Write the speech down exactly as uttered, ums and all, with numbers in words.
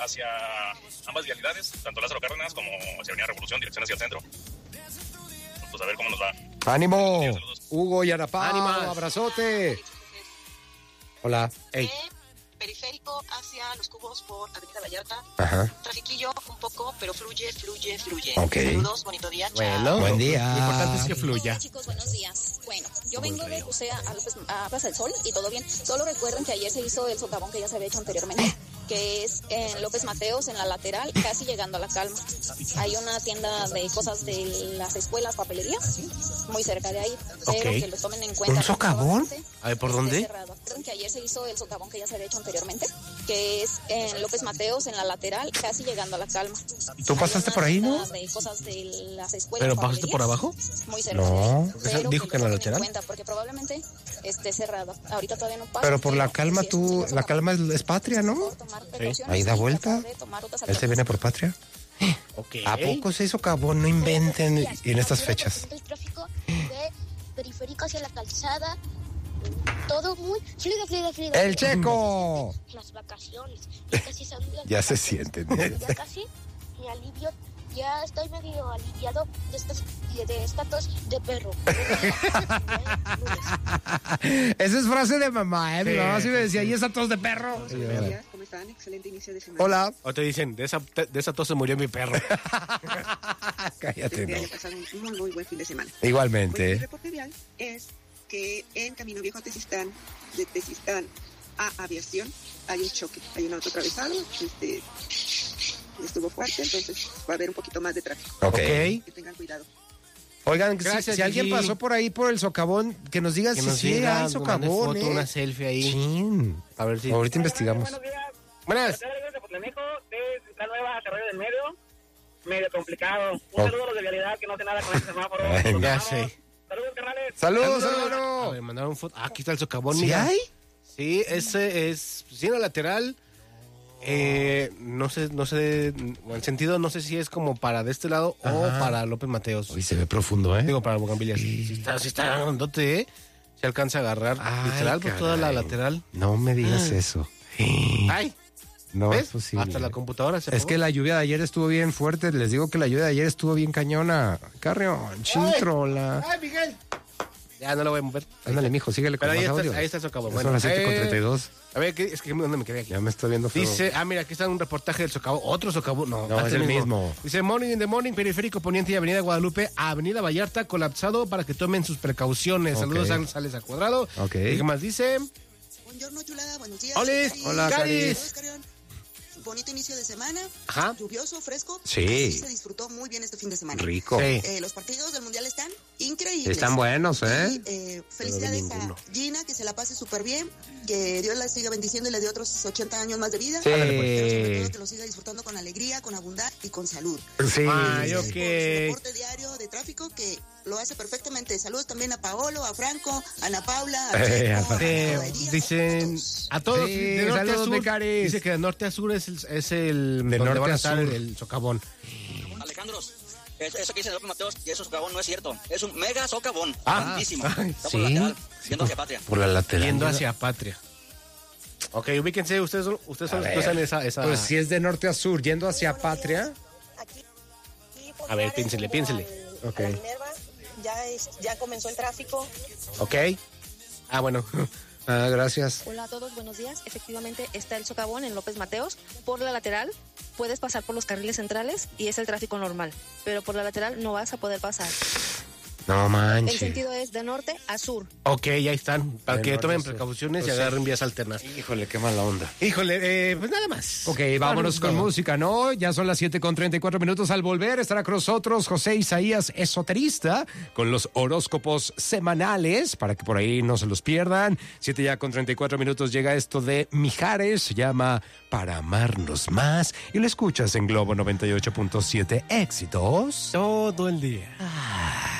hacia ambas vialidades, tanto Lázaro Cárdenas como hacia Avenida Revolución, dirección hacia el centro. Pues a ver cómo nos va. ¡Ánimo! Hugo y Arapá, ¡ánimo! Abrazote. Hola. Hey. Periférico hacia Los Cubos por Avenida Vallarta. Ajá. Trafiquillo un poco, pero fluye, fluye, fluye. Ok. Saludos, bonito día. Bueno, chao. buen día. Lo importante es que fluya. Hola, chicos, buenos días. Bueno, yo vengo de José a, López, a Plaza del Sol y todo bien. Solo recuerden que ayer se hizo el socavón que ya se había hecho anteriormente, que es en López Mateos, en la lateral, casi llegando a La Calma. Hay una tienda de cosas de las escuelas, papelería, muy cerca de ahí, pero Okay. que lo tomen en cuenta. ¿Un socavón? A ver, ¿por dónde? Recuerden que ayer se hizo el socavón que ya se había hecho anteriormente, que es en López Mateos, en la lateral, casi llegando a La Calma. ¿Tú pasaste por ahí, no? De cosas de las escuelas, ¿Pero pasaste por abajo? muy cerca No. de ahí, pero Dijo que en la lo tomen lateral. cuenta, porque probablemente esté cerrado. Ahorita todavía no pasa. Pero por La Calma, sí, tú, es La Calma es, es patria, ¿no? Ahí da vuelta. Él se viene por patria. Ok. ¿A poco se hizo cabón? No inventen en estas fechas. El tráfico de periférico hacia la calzada, todo muy fluido, fluido, fluido. ¡El Checo! Las vacaciones, ya casi salgo de Ya se vacaciones. sienten. Ya casi me alivio, ya estoy medio aliviado de estas de esta tos de perro. Esa es frase de mamá, ¿eh? Mi mamá sí me decía, ¿y esa tos de perro? ¿Cómo están? Excelente inicio de semana. Hola. O te dicen, de esa, de esa tos se murió mi perro. Cállate, Que haya no. pasado un muy, muy buen fin de semana. Pues, mi Igualmente. reporte vial es que en Camino Viejo a Tezistán, de Tezistán a Aviación, hay un choque, hay un auto atravesado, este, estuvo fuerte, entonces va a haber un poquito más de tráfico. Ok. Ok. Que tengan cuidado. Oigan, si, Gracias, si alguien Gigi. pasó por ahí por el socavón, que nos digan Que si nos sí diga, hay nos mande socavón, foto, ¿eh? una selfie ahí. Chin. A ver si... Ahorita investigamos. Buenos días. Buenas. de Potlemeco, de Central Nueva a Carrera del Medio. Medio complicado. Un Oh. saludo a los de vialidad que no hacen nada con este semáforo. Ay, Los ya amamos. sé. Saludos, carnales. ¡Saludos, A hermano! ver, mandaron foto. Ah, aquí está el socavón. ¿Sí mira. hay? Sí, ese es... Sí, en la lateral. Eh, no sé, no sé... En el sentido, no sé si es como para de este lado o Ajá. para López Mateos. Uy, se ve profundo, ¿eh? Digo, para Bugambilias. Sí, sí está, sí está grandote, ¿eh? Se alcanza a agarrar Ay, literal por toda la caray. lateral. No me digas Ah. eso. ¡Ay! No ¿Ves? es posible. Hasta la computadora se Es apagó. que la lluvia de ayer estuvo bien fuerte. Les digo que la lluvia de ayer estuvo bien cañona. Carrión, chintrola. ¡Ay, Miguel! Ya no lo voy a mover. Ándale, mijo, síguele con Pero ahí más está, audio. ahí está el socavón. Ya Bueno, son las siete con eh, treinta y dos. A ver, ¿qué- es que ¿dónde me quedé aquí? Ya me estoy viendo feo. Dice, ah, mira, aquí está un reportaje del socavón. Otro socavón. No, No, ah, es el mismo. Dice, morning in the morning, periférico poniente y avenida Guadalupe, avenida Vallarta, colapsado para que tomen sus precauciones. Ok. Saludos a Sales al Cuadrado. Ok. ¿Y qué más dice? Buongiorno, chulada, buenos días. Olis, Cari. hola, Caris. Saludos, Carión. Bonito inicio de semana. Ajá. Lluvioso, fresco. Sí. Se disfrutó muy bien este fin de semana. Rico. Sí. Eh, los partidos del Mundial están increíbles. Están buenos, ¿eh? Y, eh, felicidades Pero de ninguno. a Gina, que se la pase súper bien, que Dios la siga bendiciendo y le dé otros ochenta años más de vida. Sí. Pero sobre todo que lo siga disfrutando con alegría, con abundancia y con salud. Sí. Ay, Y ok. por su reporte diario de tráfico que lo hace perfectamente. Saludos también a Paolo, a Franco, a Ana Paula, a Eh, Checo, a a Franco. Eh, Darías, dicen a todos. a todos Sí, de norte a saludos, sur. Becaris. Dice que de norte a sur es el, es el De donde norte van a a estar sur. el, el socavón. Alejandros, es- eso que dice López Mateos, que es un socavón, no es cierto. Es un mega socavón. Ah, grandísimo. ay, Está sí. por la lateral, Sí, yendo hacia Patria. Por la lateral. Yendo hacia Patria. Ok, ubíquense, ustedes son, ustedes son A los que ver. usan esa, esa... Pues si es de norte a sur, yendo hacia Patria. A ver, piénsele, piénsele. Ok. A la Minerva, ya, es- ya comenzó el tráfico. Ok. Ah, bueno. Ah, gracias. Hola a todos, buenos días. Efectivamente está el socavón en López Mateos. Por la lateral puedes pasar por los carriles centrales y es el tráfico normal, pero por la lateral no vas a poder pasar. No El manches. sentido es de norte a sur. Ok, ya están. Para De que norte tomen a sur. precauciones Pues y sí. agarren vías alternas. Híjole, qué mala onda. Híjole, eh, pues nada más. Ok, vámonos con música, ¿no? Ya son las siete con treinta y cuatro minutos. Al volver estará con nosotros José Isaías, esoterista, con los horóscopos semanales, para que por ahí no se los pierdan. siete ya con treinta y cuatro minutos llega esto de Mijares, se llama Para Amarnos Más, y lo escuchas en Globo noventa y ocho punto siete. Éxitos. Todo el día. Ah.